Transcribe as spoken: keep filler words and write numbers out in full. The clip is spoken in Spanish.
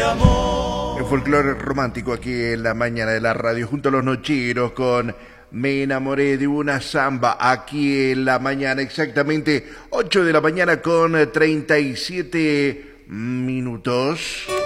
amor. El folclore romántico aquí en la mañana de la radio junto a los nocheros con Me enamoré de una samba aquí en la mañana, exactamente ocho de la mañana con treinta y siete minutos.